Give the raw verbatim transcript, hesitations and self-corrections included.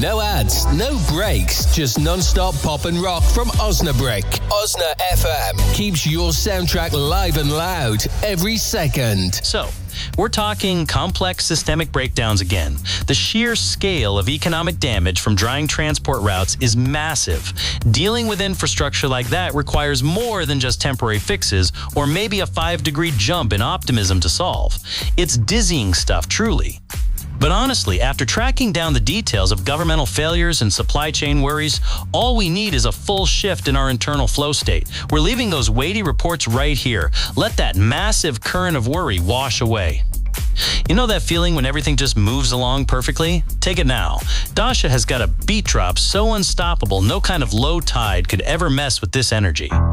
No ads, no breaks, just non-stop pop and rock from Osnabrück. Osna F M keeps your soundtrack live and loud every second. So, we're talking complex systemic breakdowns again. The sheer scale of economic damage from drying transport routes is massive. Dealing with infrastructure like that requires more than just temporary fixes or maybe a five-degree jump in optimism to solve. It's dizzying stuff, truly. But honestly, after tracking down the details of governmental failures and supply chain worries, all we need is a full shift in our internal flow state. We're leaving those weighty reports right here. Let that massive current of worry wash away. You know that feeling when everything just moves along perfectly? Take it now. Dasha has got a beat drop so unstoppable no kind of low tide could ever mess with this energy.